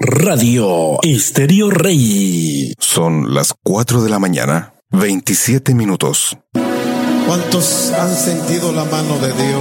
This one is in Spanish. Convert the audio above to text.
Radio Estéreo Rey. Son las 4 de la mañana, 27 minutos. ¿Cuántos han sentido la mano de Dios?